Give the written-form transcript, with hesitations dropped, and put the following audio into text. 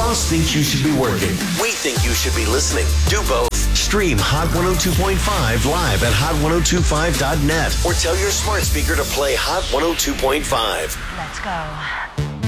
boss thinks you should be working. We think you should be listening. Do both. Stream Hot 102.5 live at hot1025.net or tell your smart speaker to play Hot 102.5. Let's go.